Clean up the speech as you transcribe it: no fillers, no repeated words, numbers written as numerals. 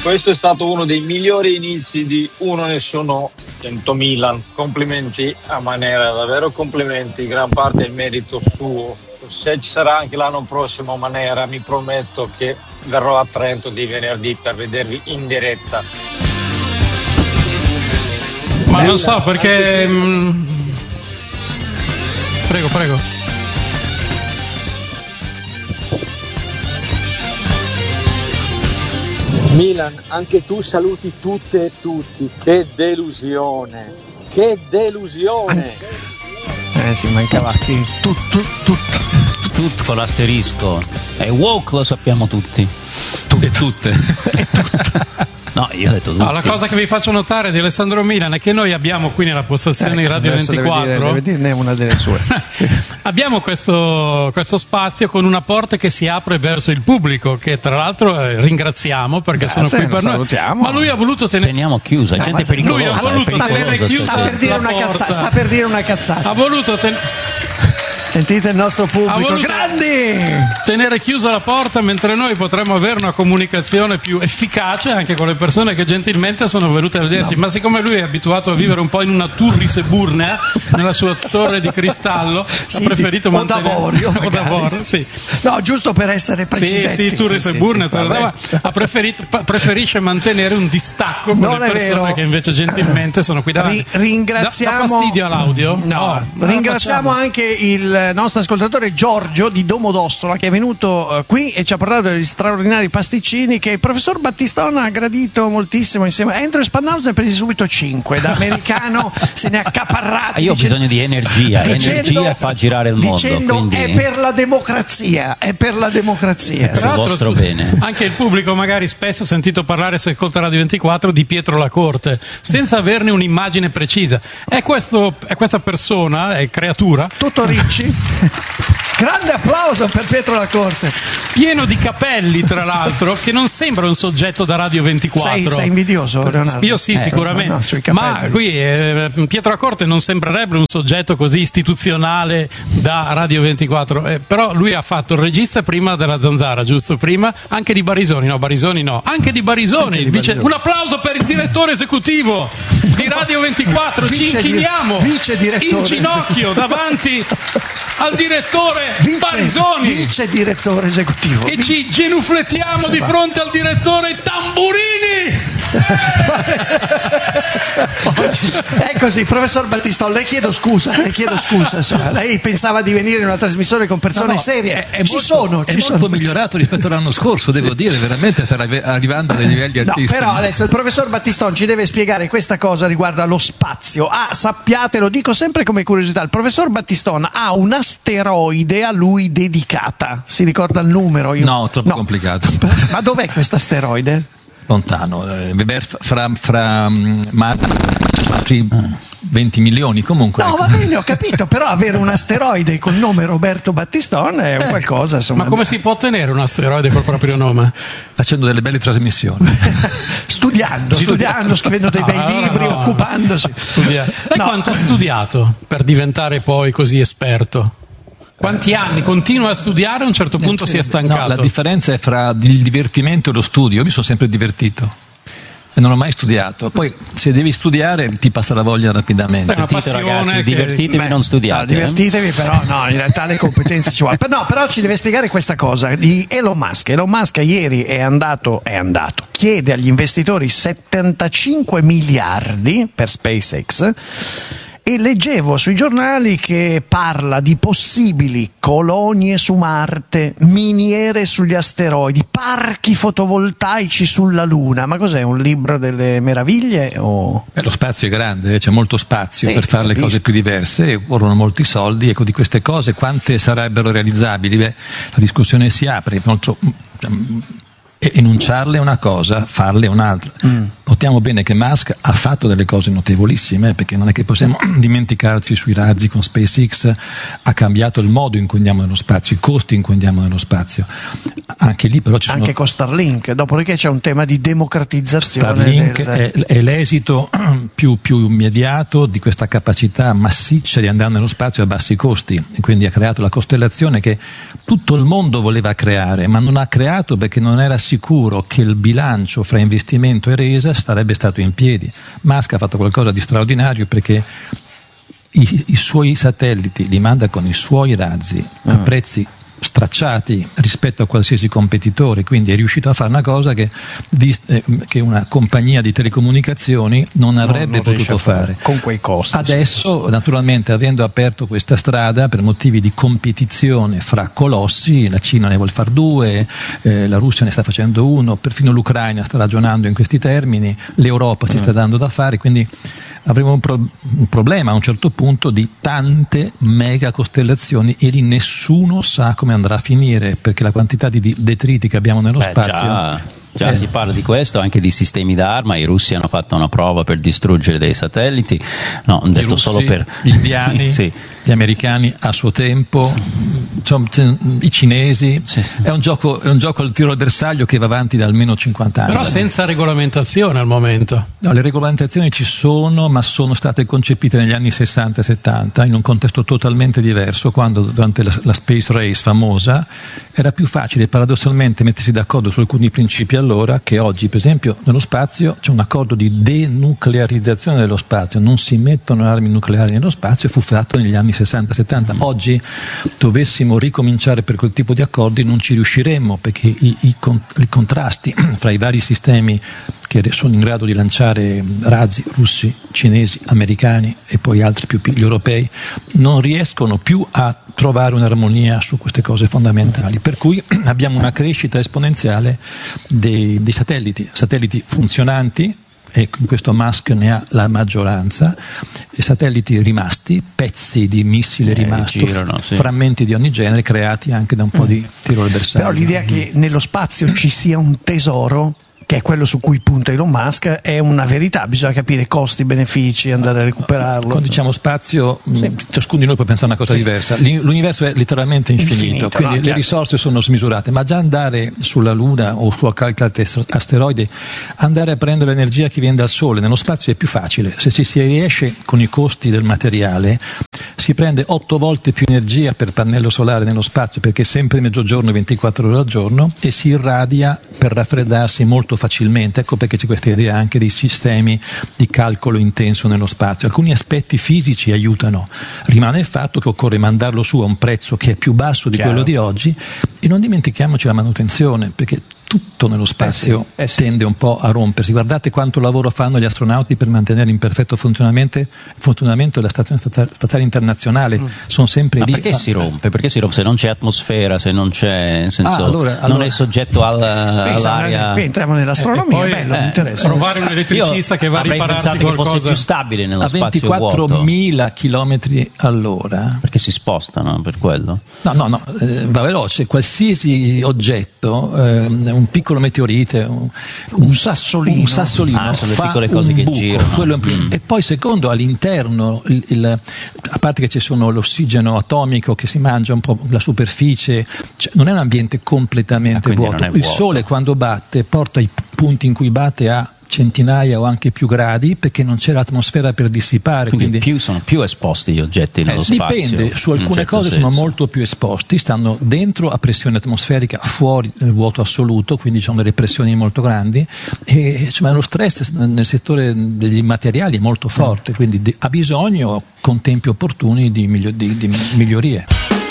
questo è stato uno dei migliori inizi di Uno Nessuno 100 Milan. Complimenti a Manera, davvero complimenti, gran parte è il merito suo. Se ci sarà anche l'anno prossimo Manera, mi prometto che verrò a Trento di venerdì per vedervi in diretta. Ma non so perché... Prego. Milan, anche tu saluti tutte e tutti. Che delusione. Sì, mancava tutto con l'asterisco. È woke, lo sappiamo tutti. E tutte. No, io ho detto tutti. No, la cosa che vi faccio notare di Alessandro Milan è che noi abbiamo qui nella postazione di Radio 24 deve dirne una delle sue. Sì. Abbiamo questo spazio con una porta che si apre verso il pubblico, che tra l'altro ringraziamo perché sono qui per noi. Ma lui ha voluto teniamo chiusa, gente pericolosa. Lui ha voluto tenere chiusa. Sta per dire una cazzata. Ha voluto Sentite il nostro pubblico, grandi! Tenere chiusa la porta mentre noi potremmo avere una comunicazione più efficace anche con le persone che gentilmente sono venute a vederci. Ma siccome lui è abituato a vivere un po' in una Turris eburnea, nella sua torre di cristallo, ha preferito mantenere... O d'Avorio, sì. No, giusto per essere precisetti. Sì, Turris eburnea, ha preferisce mantenere un distacco con le persone che invece gentilmente sono qui davanti. Ringraziamo... Dà fastidio all'audio? No, ringraziamo anche il nostro ascoltatore Giorgio di Domodossola, che è venuto qui e ci ha parlato degli straordinari pasticcini che il professor Battistone ha gradito moltissimo insieme. Entro Spandau ne ha presi subito 5, da americano se ne ha accaparrati. Io ho bisogno di energia fa girare il mondo, dicendo quindi... è per la democrazia. Per il vostro bene. Anche il pubblico magari spesso ha sentito parlare, se ascolta Radio 24, di Pietro Lacorte senza averne un'immagine precisa. È questa persona, è creatura Tutto Ricci. Grande applauso per Pietro Lacorte, pieno di capelli tra l'altro, che non sembra un soggetto da Radio 24. Sei invidioso, Leonardo? Io sì, sicuramente, ma qui Pietro Lacorte non sembrerebbe un soggetto così istituzionale da Radio 24, però lui ha fatto il regista prima della Zanzara, giusto? Prima anche di Barisoni, anche di Barisoni. Un applauso per il direttore esecutivo di Radio 24, ci inchiniamo in ginocchio davanti al direttore Barisoni, vice direttore esecutivo, e ci genuflettiamo di fronte al direttore Tamburini. È così, professor Battistone, le chiedo scusa, insomma, lei pensava di venire in una trasmissione con persone serie, è molto migliorato rispetto all'anno scorso, devo dire, veramente sta arrivando a dei livelli altissimi. Però adesso il professor Battistone ci deve spiegare questa cosa riguardo allo spazio. Sappiate, lo dico sempre come curiosità, il professor Battistone ha un asteroide a lui dedicata, si ricorda il numero? No, troppo complicato. Ma dov'è questo asteroide? Lontano, fra altri 20 milioni comunque. No, va bene, ho capito, però avere un asteroide col nome Roberto Battistone è qualcosa, insomma. Ma come si può ottenere un asteroide col proprio nome? Facendo delle belle trasmissioni. studiando, scrivendo dei bei libri, occupandosi. Lei quanto ha studiato per diventare poi così esperto? Quanti anni? Continua a studiare, a un certo punto si è stancato? No, la differenza è fra il divertimento e lo studio. Io mi sono sempre divertito e non ho mai studiato. Poi se devi studiare ti passa la voglia rapidamente. Ragazzi, divertitevi, non studiate. Divertitevi, però no, in realtà le competenze ci vuole. No, però ci deve spiegare questa cosa di Elon Musk. Elon Musk ieri è andato, chiede agli investitori 75 miliardi per SpaceX. E leggevo sui giornali che parla di possibili colonie su Marte, miniere sugli asteroidi, parchi fotovoltaici sulla Luna. Ma cos'è, un libro delle meraviglie? O... Lo spazio è grande, c'è molto spazio per fare le cose più diverse, e vorranno molti soldi. Ecco, di queste cose quante sarebbero realizzabili? La discussione si apre. Enunciarle è una cosa, farle è un'altra. Notiamo bene che Musk ha fatto delle cose notevolissime, perché non è che possiamo dimenticarci sui razzi con SpaceX, ha cambiato il modo in cui andiamo nello spazio, i costi in cui andiamo nello spazio. Anche lì però ci sono... Anche con Starlink, dopodiché c'è un tema di democratizzazione. Starlink è l'esito più immediato di questa capacità massiccia di andare nello spazio a bassi costi, e quindi ha creato la costellazione che tutto il mondo voleva creare, ma non ha creato perché non era sicuro che il bilancio fra investimento e resa sarebbe stato in piedi. Musk ha fatto qualcosa di straordinario, perché i suoi satelliti li manda con i suoi razzi a prezzi stracciati rispetto a qualsiasi competitore, quindi è riuscito a fare una cosa che una compagnia di telecomunicazioni non avrebbe potuto fare con quei costi. Adesso, naturalmente, avendo aperto questa strada per motivi di competizione fra colossi, la Cina ne vuole fare 2, la Russia ne sta facendo 1, perfino l'Ucraina sta ragionando in questi termini, l'Europa si sta dando da fare, quindi avremo un problema a un certo punto di tante mega costellazioni, e lì nessuno sa come andrà a finire, perché la quantità di detriti che abbiamo nello spazio... Già si parla di questo, anche di sistemi d'arma. I russi hanno fatto una prova per distruggere dei satelliti, no, detto russi, solo per gli indiani, sì. Gli americani a suo tempo, i cinesi, sì. È un gioco al tiro al bersaglio che va avanti da almeno 50 anni. Però senza regolamentazione al momento. No, le regolamentazioni ci sono, ma sono state concepite negli anni 60 e 70 in un contesto totalmente diverso, quando durante la Space Race famosa era più facile paradossalmente mettersi d'accordo su alcuni principi allora che oggi. Per esempio nello spazio c'è un accordo di denuclearizzazione dello spazio, non si mettono armi nucleari nello spazio, fu fatto negli anni 60-70. Oggi dovessimo ricominciare per quel tipo di accordi non ci riusciremmo, perché i contrasti fra i vari sistemi che sono in grado di lanciare razzi russi, cinesi, americani e poi altri più piccoli europei non riescono più a trovare un'armonia su queste cose fondamentali, per cui abbiamo una crescita esponenziale dei satelliti funzionanti, e in questo Musk ne ha la maggioranza, e satelliti rimasti, pezzi di missile rimasto, frammenti di ogni genere creati anche da un po' di tiro al bersaglio. Però l'idea che nello spazio ci sia un tesoro, che è quello su cui punta Elon Musk, è una verità. Bisogna capire costi, benefici, andare a recuperarlo. Quando diciamo spazio, ciascuno di noi può pensare a una cosa diversa. L'universo è letteralmente infinito, quindi le risorse sono smisurate, ma già andare sulla Luna o su qualche asteroide, andare a prendere l'energia che viene dal Sole nello spazio è più facile. Se ci si riesce con i costi del materiale, si prende 8 volte più energia per pannello solare nello spazio, perché è sempre mezzogiorno e 24 ore al giorno, e si irradia per raffreddarsi molto facilmente. Ecco perché c'è questa idea anche dei sistemi di calcolo intenso nello spazio. Alcuni aspetti fisici aiutano, rimane il fatto che occorre mandarlo su a un prezzo che è più basso di quello di oggi, e non dimentichiamoci la manutenzione, perché tutto nello spazio tende un po' a rompersi. Guardate quanto lavoro fanno gli astronauti per mantenere in perfetto funzionamento la stazione spaziale internazionale. Sono sempre lì. Perché si rompe? Perché si rompe? Se non c'è atmosfera, se non c'è, nel senso, non è soggetto all'aria. Qui entriamo nell'astronomia, è bello, mi interessa. Trovare un elettricista che va a ripararsi qualcosa. Che fosse più stabile nello spazio vuoto. A 24.000 km all'ora. Perché si spostano per quello? No, va veloce. Qualsiasi oggetto, un piccolo meteorite, un sassolino sono le piccole cose che girano. E poi secondo, all'interno, a parte che ci sono l'ossigeno atomico che si mangia un po' la superficie, non è un ambiente completamente vuoto. Il Sole quando batte porta i punti in cui batte a centinaia o anche più gradi, perché non c'è l'atmosfera per dissipare, quindi sono più esposti gli oggetti nello spazio. Dipende, su alcune cose sono molto più esposti, stanno dentro a pressione atmosferica, fuori nel vuoto assoluto, quindi sono delle pressioni molto grandi, e lo stress nel settore degli materiali è molto forte, quindi ha bisogno con tempi opportuni di migliorie.